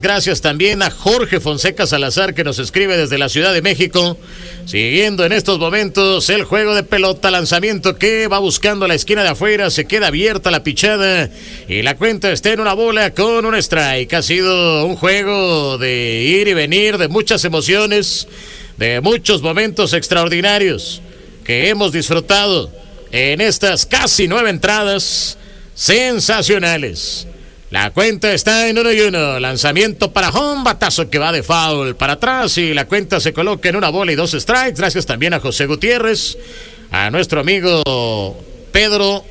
Gracias también a Jorge Fonseca Salazar, que nos escribe desde la Ciudad de México. Siguiendo en estos momentos el juego de pelota, lanzamiento que va buscando la esquina de afuera, se queda abierta la pichada y la cuenta está en una bola con un strike. Ha sido un juego de ir y venir, de muchas emociones, de muchos momentos extraordinarios que hemos disfrutado en estas casi 9 entradas sensacionales. La cuenta está en 1-1, lanzamiento para home, batazo que va de foul para atrás y la cuenta se coloca en una bola y 2 strikes. Gracias también a José Gutiérrez, a nuestro amigo Pedro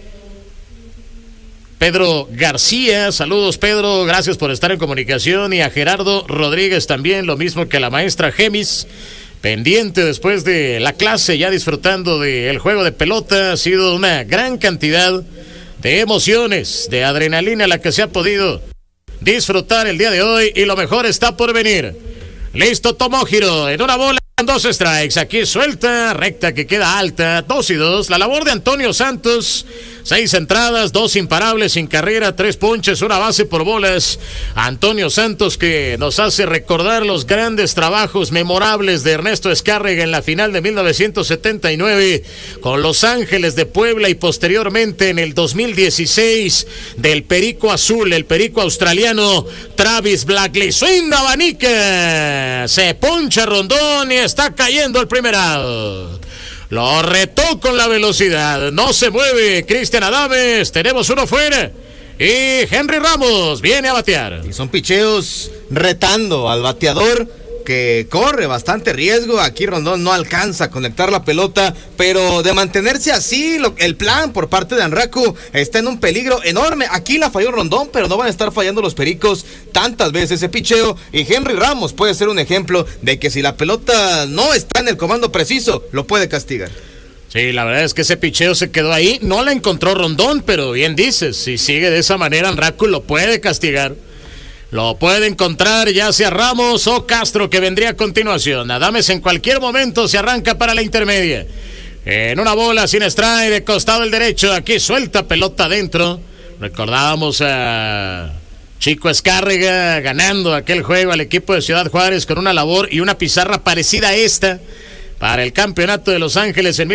García. Saludos, Pedro, gracias por estar en comunicación, y a Gerardo Rodríguez también, lo mismo que a la maestra Gemis, pendiente después de la clase, ya disfrutando del juego de pelota. Ha sido una gran cantidad de emociones, de adrenalina la que se ha podido disfrutar el día de hoy, y lo mejor está por venir. Listo, Tomohiro, en una bola, 2 strikes, aquí suelta, recta que queda alta, 2-2, la labor de Antonio Santos, 6 entradas, 2 imparables sin carrera, 3 ponches, 1 base por bolas. Antonio Santos, que nos hace recordar los grandes trabajos memorables de Ernesto Escárrega en la final de 1979 con Los Ángeles de Puebla, y posteriormente en el 2016 del Perico Azul, el Perico australiano Travis Blackley. Swing, abanica, se poncha Rondón y está cayendo el primer out. Lo retó con la velocidad, no se mueve Cristian Adames, tenemos uno fuera y Henry Ramos viene a batear. Y son picheos retando al bateador, que corre bastante riesgo. Aquí Rondón no alcanza a conectar la pelota, pero de mantenerse así, el plan por parte de Anraku está en un peligro enorme. Aquí la falló Rondón, pero no van a estar fallando los Pericos tantas veces ese picheo, y Henry Ramos puede ser un ejemplo de que si la pelota no está en el comando preciso, lo puede castigar. Sí, la verdad es que ese picheo se quedó ahí, no la encontró Rondón, pero bien dices, si sigue de esa manera Anraku lo puede castigar. Lo puede encontrar ya sea Ramos o Castro, que vendría a continuación. Adames en cualquier momento se arranca para la intermedia. En una bola sin strike de costado el derecho. Aquí suelta pelota adentro. Recordábamos a Chico Escárrega ganando aquel juego al equipo de Ciudad Juárez con una labor y una pizarra parecida a esta para el campeonato de Los Ángeles en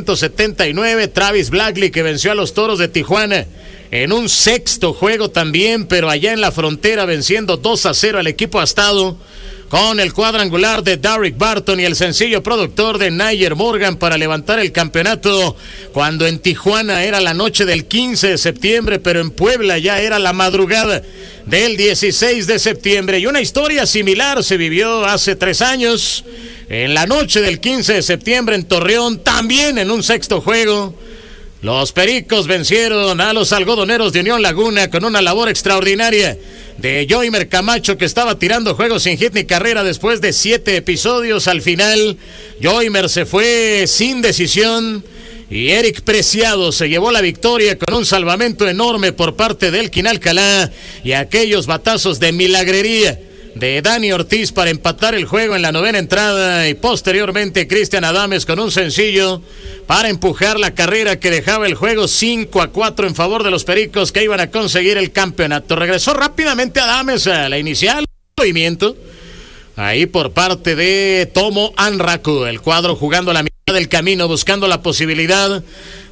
1979. Travis Blackley, que venció a los Toros de Tijuana en un 6º juego también, pero allá en la frontera, venciendo 2-0 al equipo astado con el cuadrangular de Derek Barton y el sencillo productor de Nayer Morgan para levantar el campeonato, cuando en Tijuana era la noche del 15 de septiembre, pero en Puebla ya era la madrugada del 16 de septiembre. Y una historia similar se vivió hace 3 años, en la noche del 15 de septiembre en Torreón, también en un 6º juego. Los Pericos vencieron a los Algodoneros de Unión Laguna con una labor extraordinaria de Yoimer Camacho, que estaba tirando juegos sin hit ni carrera después de 7 episodios. Al final, Yoimer se fue sin decisión y Eric Preciado se llevó la victoria con un salvamento enorme por parte de Elkin Alcalá y aquellos batazos de milagrería de Dani Ortiz para empatar el juego en la 9ª entrada, y posteriormente Cristian Adames con un sencillo para empujar la carrera que dejaba el juego 5-4 en favor de los Pericos, que iban a conseguir el campeonato. Regresó rápidamente Adames a la inicial, movimiento ahí por parte de Tomo Anraku, el cuadro jugando a la mitad del camino, buscando la posibilidad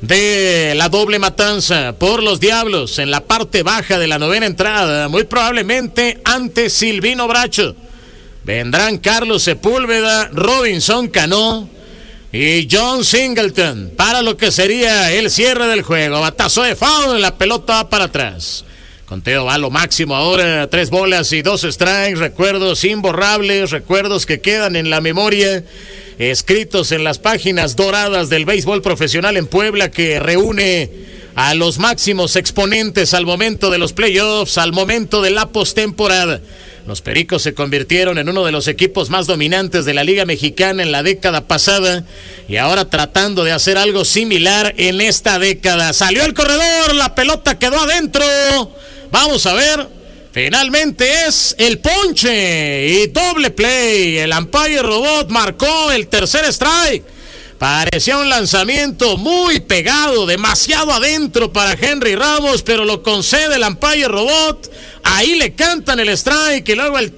de la doble matanza por los Diablos en la parte baja de la 9ª entrada, muy probablemente ante Silvino Bracho. Vendrán Carlos Sepúlveda, Robinson Cano y John Singleton para lo que sería el cierre del juego. Batazo de foul, la pelota va para atrás. Conteo va a lo máximo ahora, 3 bolas y 2 strikes, recuerdos imborrables, recuerdos que quedan en la memoria, escritos en las páginas doradas del béisbol profesional en Puebla, que reúne a los máximos exponentes al momento de los playoffs, al momento de la postemporada. Los Pericos se convirtieron en uno de los equipos más dominantes de la Liga Mexicana en la década pasada, y ahora tratando de hacer algo similar en esta década. Salió el corredor, la pelota quedó adentro. Vamos a ver, finalmente es el ponche y doble play. El umpire robot marcó el tercer strike. Parecía un lanzamiento muy pegado, demasiado adentro para Henry Ramos, pero lo concede el umpire robot. Ahí le cantan el strike y luego el